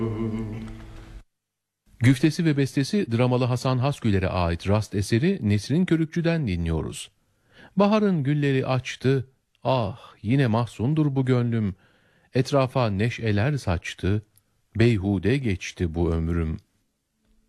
Güftesi ve bestesi dramalı Hasan Hasgüler'e ait rast eseri Nesrin Körükçü'den dinliyoruz. Baharın gülleri açtı, ah yine mahzundur bu gönlüm, etrafa neşeler saçtı, beyhude geçti bu ömrüm.